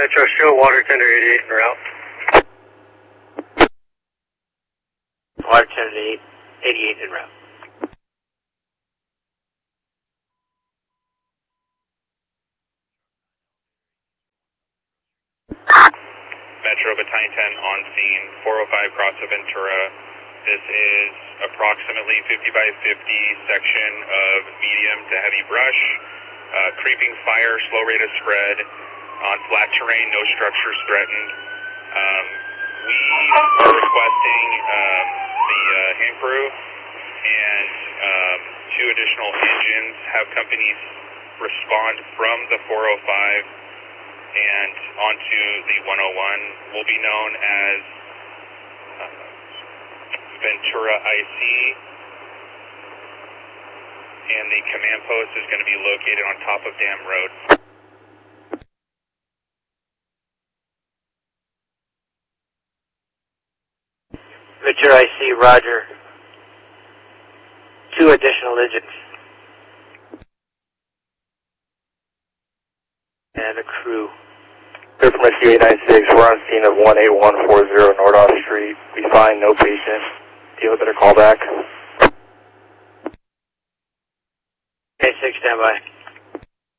Metro, show water tender 88 en route. Water tender 88 en route. Metro Battalion 10 on scene, 405 cross of Ventura. This is approximately 50 by 50 section of medium to heavy brush. Creeping fire, slow rate of spread on flat terrain, no structures threatened. We are requesting the hand crew and 2 additional engines, have companies respond from the 405 and onto the 101. Will be known as Ventura IC, and the command post is going to be located on top of Dam Road. Ventura IC, roger. 2 additional engines. And a crew. Clear from SU 896, we're on scene of 18140 Nordoff Street. We find no patient. Do you have a better callback? Okay, 6, stand by.